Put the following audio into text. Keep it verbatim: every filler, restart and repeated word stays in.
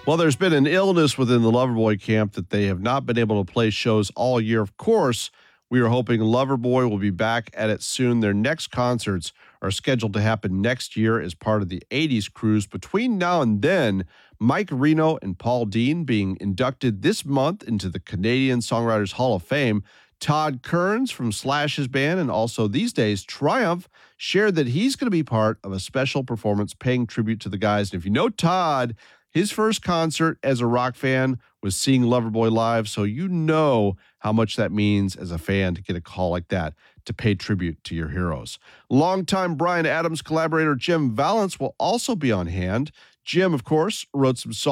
Well, there's been an illness within the Loverboy camp that they have not been able to play shows all year. Of course, we are hoping Loverboy will be back at it soon. Their next concerts are scheduled to happen next year as part of the eighties cruise. Between now and then, Mike Reno and Paul Dean being inducted this month into the Canadian Songwriters Hall of Fame. Todd Kearns from Slash's band and also these days Triumph shared that he's going to be part of a special performance paying tribute to the guys. And if you know Todd, his first concert as a rock fan was seeing Loverboy live, so you know how much that means as a fan to get a call like that to pay tribute to your heroes. Longtime Bryan Adams collaborator Jim Vallance will also be on hand. Jim, of course, wrote some songs